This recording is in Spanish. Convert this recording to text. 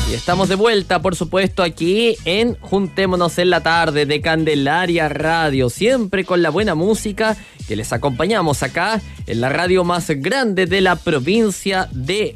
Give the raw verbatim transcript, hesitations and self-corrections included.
Y estamos de vuelta, por supuesto, aquí en Juntémonos en la Tarde de Candelaria Radio, siempre con la buena música que les acompañamos acá en la radio más grande de la provincia de